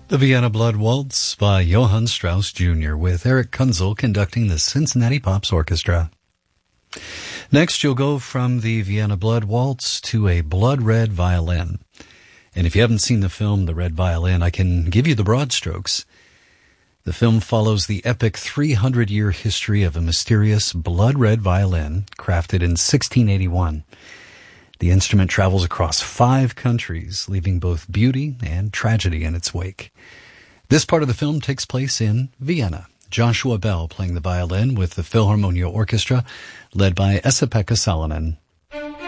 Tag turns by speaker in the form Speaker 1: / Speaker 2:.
Speaker 1: The Vienna Blood Waltz by Johann Strauss Jr. with Eric Kunzel conducting the Cincinnati Pops Orchestra. Next, you'll go from the Vienna Blood Waltz to a Blood Red Violin. And if you haven't seen the film The Red Violin, I can give you the broad strokes. The film follows the epic 300-year history of a mysterious blood-red violin crafted in 1681. The instrument travels across 5 countries, leaving both beauty and tragedy in its wake. This part of the film takes place in Vienna. Joshua Bell playing the violin with the Philharmonia Orchestra, led by Esa-Pekka Salonen.